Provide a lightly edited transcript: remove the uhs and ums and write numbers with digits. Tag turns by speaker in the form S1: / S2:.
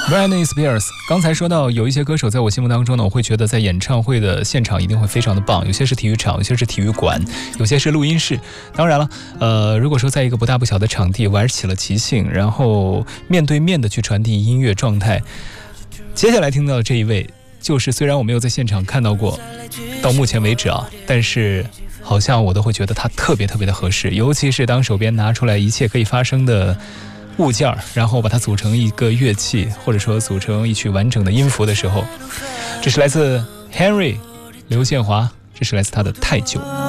S1: Britney Spears， 刚才说到有一些歌手在我心目当中呢，我会觉得在演唱会的现场一定会非常的棒，有些是体育场，有些是体育馆，有些是录音室。当然了，如果说在一个不大不小的场地玩起了即兴，然后面对面的去传递音乐状态，接下来听到的这一位，就是虽然我没有在现场看到过，到目前为止啊，但是好像我都会觉得他特别特别的合适，尤其是当手边拿出来一切可以发声的物件，然后把它组成一个乐器，或者说组成一曲完整的音符的时候，这是来自 Henry 刘宪华，这是来自他的太久。